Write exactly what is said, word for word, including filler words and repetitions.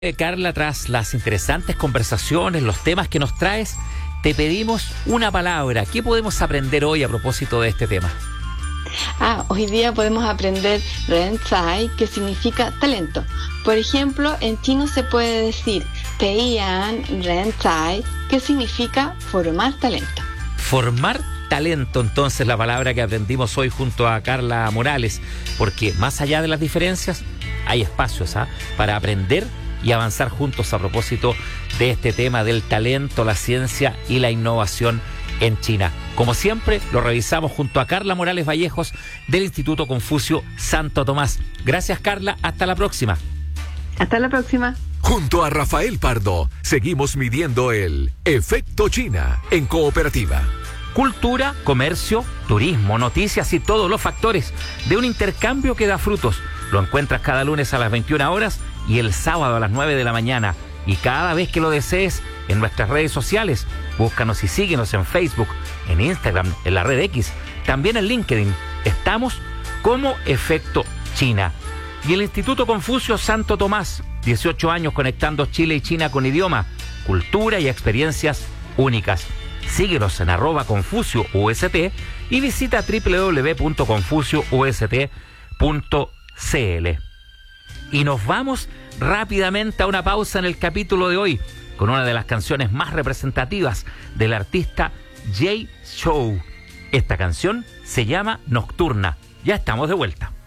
Eh, Carla, tras las interesantes conversaciones, los temas que nos traes, te pedimos una palabra. ¿Qué podemos aprender hoy a propósito de este tema? Ah, hoy día podemos aprender Renzai, que significa talento. Por ejemplo, en chino se puede decir Teian Renzai, que significa formar talento. Formar talento, entonces, la palabra que aprendimos hoy junto a Carla Morales, porque más allá de las diferencias, hay espacios ¿ah? para aprender y avanzar juntos a propósito de este tema del talento, la ciencia y la innovación en China. Como siempre, lo revisamos junto a Carla Morales Vallejos del Instituto Confucio Santo Tomás. Gracias, Carla. Hasta la próxima. Hasta la próxima. Junto a Rafael Pardo, seguimos midiendo el efecto China en Cooperativa. Cultura, comercio, turismo, noticias y todos los factores de un intercambio que da frutos. Lo encuentras cada lunes a las veintiuna horas y el sábado a las nueve de la mañana. Y cada vez que lo desees, en nuestras redes sociales. Búscanos y síguenos en Facebook, en Instagram, en la red X, también en LinkedIn. Estamos como Efecto China. Y el Instituto Confucio Santo Tomás, dieciocho años conectando Chile y China con idioma, cultura y experiencias únicas. Síguenos en arroba Confucio U S T y visita doble u doble u doble u punto confucio u s t punto c l. Y nos vamos rápidamente a una pausa en el capítulo de hoy con una de las canciones más representativas del artista Jay Chou. Esta canción se llama Nocturna. Ya estamos de vuelta.